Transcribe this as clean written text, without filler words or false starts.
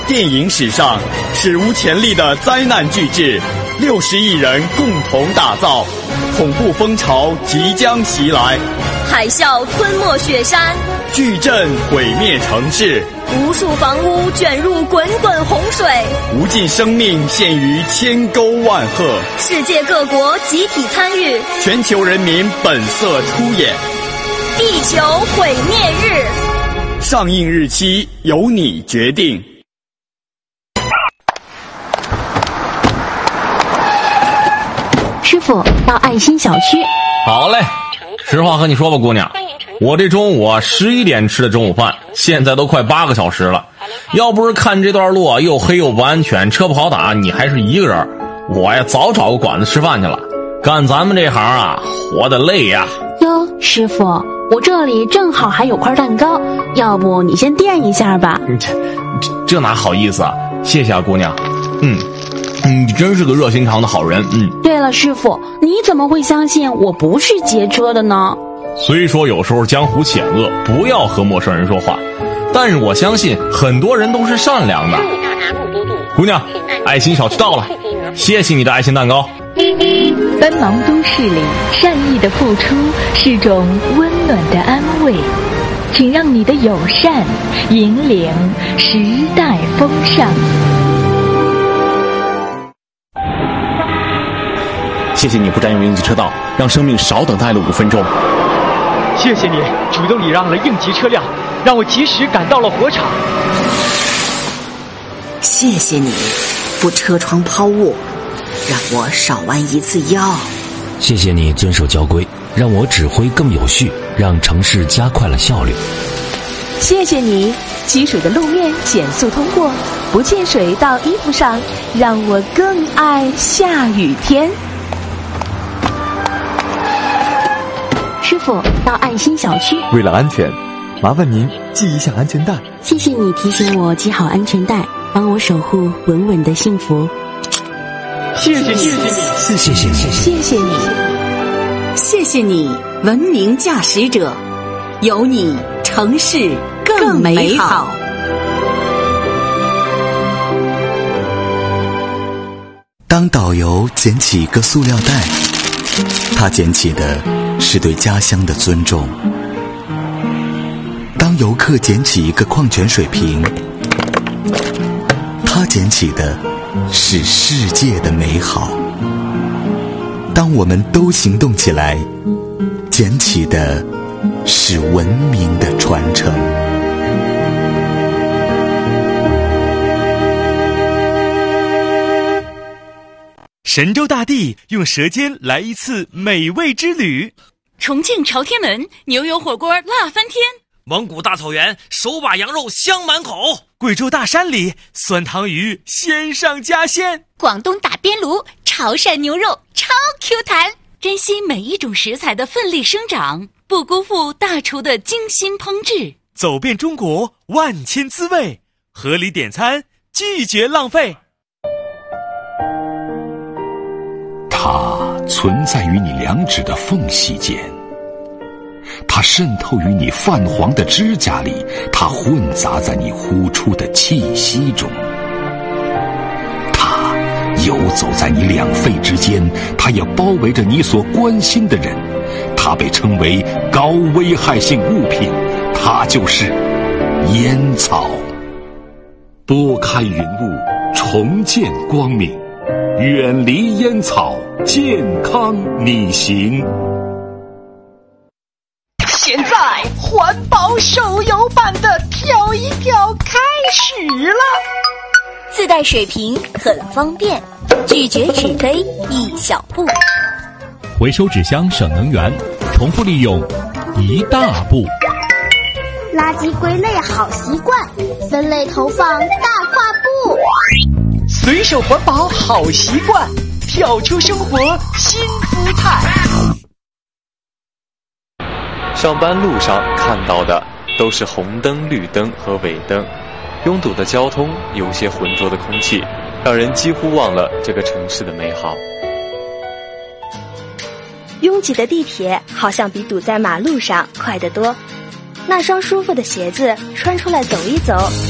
电影史上史无前例的灾难巨制，60亿人共同打造，恐怖风潮即将袭来， 海啸吞没雪山， 巨震毁灭城市， 无数房屋卷入滚滚洪水， 无尽生命陷于千沟万壑， 世界各国集体参与， 全球人民本色出演。 地球毁灭日， 上映日期由你决定。 师傅，到爱心小区。 好嘞，实话和你说吧，姑娘，我这中午11点吃的中午饭，现在都快8个小时了。要不是看这段路又黑又不安全，车不好打，你还是一个人，我呀早找个馆子吃饭去了。干咱们这行啊，活得累呀。 哟，师傅，我这里正好还有块蛋糕，要不你先垫一下吧。 这哪好意思啊，谢谢啊，姑娘。你真是个热心肠的好人。 对了，师傅，你怎么会相信我不是劫车的呢？ 虽说有时候江湖险恶，不要和陌生人说话，但是我相信很多人都是善良的。姑娘，爱心小区到了，谢谢你的爱心蛋糕。 奔忙都市里，善意的付出是种温暖的安慰，请让你的友善引领时代风尚。 谢谢你不占用应急车道，让生命少等待了5分钟。 谢谢你主动礼让了应急车辆，让我及时赶到了火场。 谢谢你不车窗抛物，让我少弯一次腰。 谢谢你遵守交规，让我指挥更有序，让城市加快了效率。 谢谢你积水的路面减速通过，不溅水到衣服上，让我更爱下雨天。 师傅，到爱心小区。 为了安全，麻烦您系一下安全带。 谢谢你提醒我系好安全带，帮我守护稳稳的幸福。 谢谢你， 谢谢你， 谢谢你， 谢谢你，文明驾驶者，有你城市更美好。 当导游捡起一个塑料袋，他捡起的是对家乡的尊重。当游客捡起一个矿泉水瓶，他捡起的是世界的美好。当我们都行动起来，捡起的是文明的传承。 神州大地用舌尖来一次美味之旅， 重庆朝天门牛油火锅辣翻天， 蒙古大草原手把羊肉香满口， 贵州大山里酸汤鱼鲜上加鲜， 广东打边炉潮汕牛肉超 Q 弹。珍惜每一种食材的奋力生长，不辜负大厨的精心烹制。 走遍中国万千滋味，合理点餐，拒绝浪费。 它存在于你两指的缝隙间，它渗透于你泛黄的指甲里，它混杂在你呼出的气息中，它游走在你两肺之间，它也包围着你所关心的人，它被称为高危害性物品，它就是烟草。拨开云雾，重见光明，远离烟草，健康你行。 现在环保手游版的跳一跳开始了， 自带水瓶很方便，拒绝纸杯一小步， 回收纸箱省能源，重复利用一大步。 垃圾归类好习惯，分类投放大跨步。 随手环保好习惯，跳出生活新姿态。 上班路上看到的都是红灯、绿灯和尾灯，拥堵的交通，有些浑浊的空气，让人几乎忘了这个城市的美好。 拥挤的地铁好像比堵在马路上快得多，那双舒服的鞋子穿出来走一走，